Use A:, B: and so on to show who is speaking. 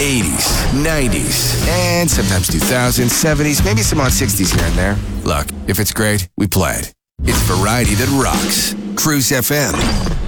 A: 80s, 90s, and sometimes 2000s, 70s, maybe some odd 60s here and there. Look, if it's great, we play it. It's variety that rocks. Cruise FM.